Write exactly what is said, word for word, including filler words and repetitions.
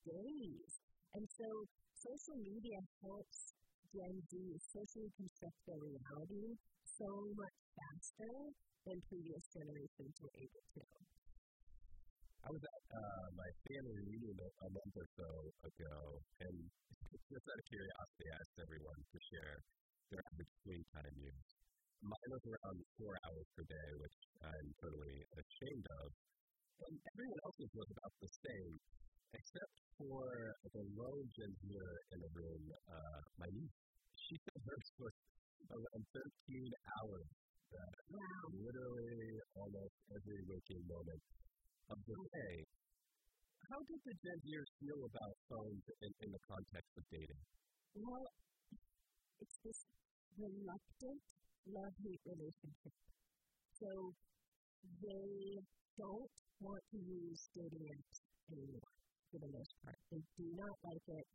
days. And so social media helps Gen Z socially construct their reality so much faster than previous generations were able to. I was at uh, my family reunion a, a month or so ago, and just out of curiosity, I asked everyone to share their average screen time use. Mine was around four hours per day, which I'm totally ashamed of. And everyone else's was about the same, except for the low Gen Zer in the room, uh, my niece. She said hers was around thirteen hours. Uh, wow. Literally almost every waking moment of the day. How did the Gen Zers feel about phones in, in the context of dating? Well, it's this reluctant love-hate relationship. So they don't want to use dating apps anymore, for the most part. They do not like it.